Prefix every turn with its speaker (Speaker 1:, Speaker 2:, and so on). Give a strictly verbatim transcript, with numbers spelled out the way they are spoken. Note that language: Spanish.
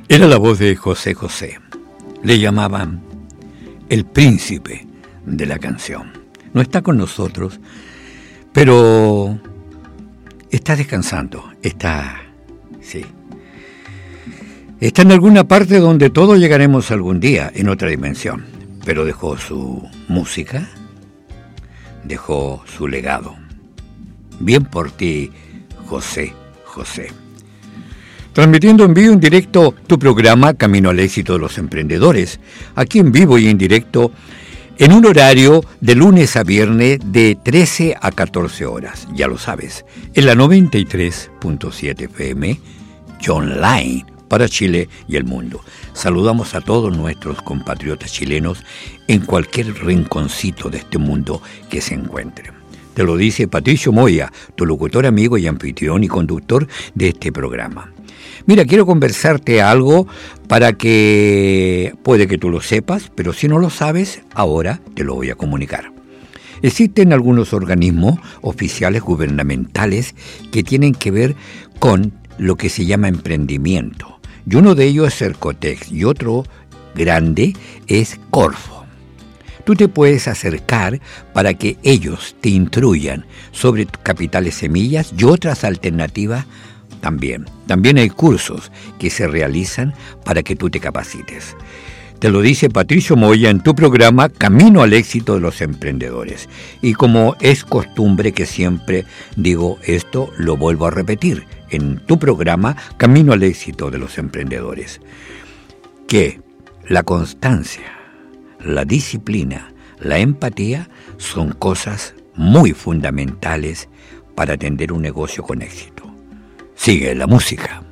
Speaker 1: Era la voz de José José. Le llamaban el príncipe de la canción. No está con nosotros, pero está descansando. Está, sí. Está en alguna parte donde todos llegaremos algún día, en otra dimensión. Pero dejó su música, dejó su legado. Bien por ti, José José. Transmitiendo en vivo y en directo tu programa Camino al Éxito de los Emprendedores, aquí en vivo y en directo, en un horario de lunes a viernes de trece a catorce horas, ya lo sabes, en la noventa y tres punto siete F M, y online para Chile y el mundo. Saludamos a todos nuestros compatriotas chilenos en cualquier rinconcito de este mundo que se encuentren. Te lo dice Patricio Moya, tu locutor amigo y anfitrión y conductor de este programa. Mira, quiero conversarte algo para que puede que tú lo sepas, pero si no lo sabes, ahora te lo voy a comunicar. Existen algunos organismos oficiales gubernamentales que tienen que ver con lo que se llama emprendimiento. Y uno de ellos es Cercotex y otro grande es Corfo. Tú te puedes acercar para que ellos te instruyan sobre capitales semillas y otras alternativas también. También hay cursos que se realizan para que tú te capacites. Te lo dice Patricio Moya en tu programa Camino al Éxito de los Emprendedores. Y como es costumbre que siempre digo esto, lo vuelvo a repetir en tu programa Camino al Éxito de los Emprendedores. Que la constancia, la disciplina, la empatía son cosas muy fundamentales para atender un negocio con éxito. Sigue la música.